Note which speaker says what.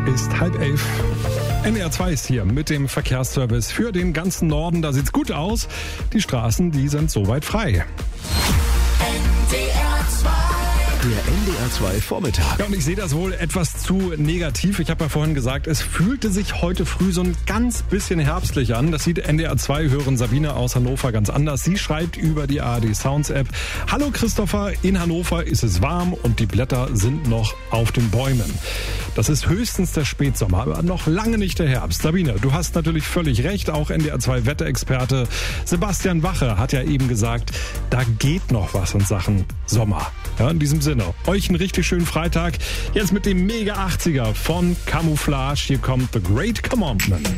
Speaker 1: ist 10:30. NDR 2 ist hier mit dem Verkehrsservice für den ganzen Norden. Da sieht's gut aus. Die Straßen, die sind soweit frei.
Speaker 2: Der NDR 2 Vormittag.
Speaker 1: Ja, und ich sehe das wohl etwas zu negativ. Ich habe ja vorhin gesagt, es fühlte sich heute früh so ein ganz bisschen herbstlich an. Das sieht NDR 2 Hörerin Sabine aus Hannover ganz anders. Sie schreibt über die ARD Sounds App: Hallo Christopher, in Hannover ist es warm und die Blätter sind noch auf den Bäumen. Das ist höchstens der Spätsommer, aber noch lange nicht der Herbst. Sabine, du hast natürlich völlig recht. Auch NDR 2 Wetterexperte Sebastian Wache hat ja eben gesagt, da geht noch was in Sachen Sommer. Ja, in diesem Sinne, euch einen richtig schönen Freitag. Jetzt mit dem Mega 80er von Camouflage. Hier kommt The Great Commandment.